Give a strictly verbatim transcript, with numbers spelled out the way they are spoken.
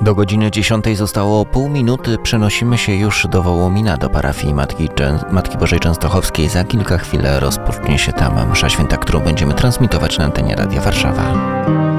Do godziny dziesiątej zostało pół minuty. Przenosimy się już do Wołomina, do parafii Matki, Matki Bożej Częstochowskiej. Za kilka chwil rozpocznie się tam msza święta, którą będziemy transmitować na antenie Radia Warszawa.